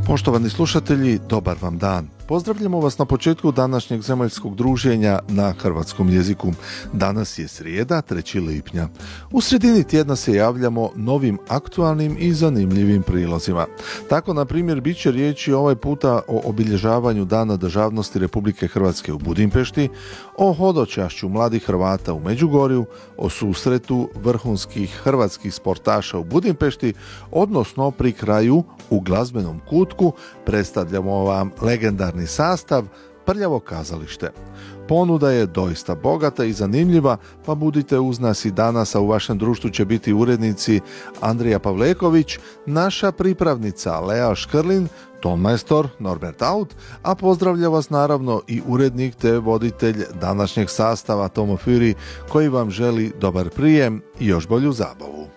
Poštovani slušatelji, dobar vam dan. Pozdravljamo vas na početku današnjeg zemaljskog druženja na hrvatskom jeziku. Danas je srijeda, 3. lipnja. U sredini tjedna se javljamo novim aktualnim i zanimljivim prilozima. Tako, na primjer, bit će riječi ovaj puta o obilježavanju Dana državnosti Republike Hrvatske u Budimpešti, o hodočašću mladih Hrvata u Međugorju, o susretu vrhunskih hrvatskih sportaša u Budimpešti, odnosno pri kraju u glazbenom kutku predstavljamo vam legendarni sastav Prljavo kazalište. Ponuda je doista bogata i zanimljiva, pa budite uz nas i danas, a u vašem društvu će biti urednici Andrija Pavleković, naša pripravnica Lea Škrlin, tonmajstor Norbert Aut, a pozdravlja vas naravno i urednik te voditelj današnjeg sastava Tomo Fury, koji vam želi dobar prijem i još bolju zabavu.